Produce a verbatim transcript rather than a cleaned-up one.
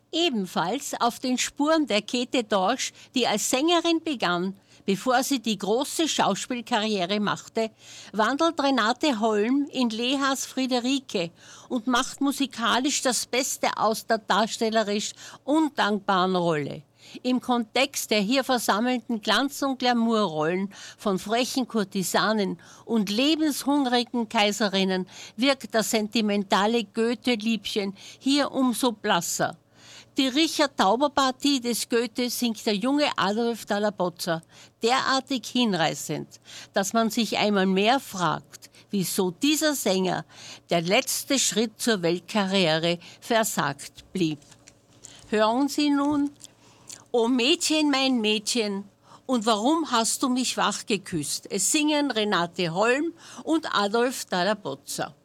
Ebenfalls auf den Spuren der Käthe Dorsch, die als Sängerin begann, bevor sie die große Schauspielkarriere machte, wandelt Renate Holm in Lehas Friederike und macht musikalisch das Beste aus der darstellerisch undankbaren Rolle. Im Kontext der hier versammelten Glanz- und Glamourrollen von frechen Kurtisanen und lebenshungrigen Kaiserinnen wirkt das sentimentale Goethe-Liebchen hier umso blasser. Die Richard-Tauber-Partie des Goethe singt der junge Adolf Dalla-Bozza derartig hinreißend, dass man sich einmal mehr fragt, wieso dieser Sänger der letzte Schritt zur Weltkarriere versagt blieb. Hören Sie nun: O Mädchen, mein Mädchen, und warum hast du mich wach geküsst? Es singen Renate Holm und Adolf Dalla-Bozza.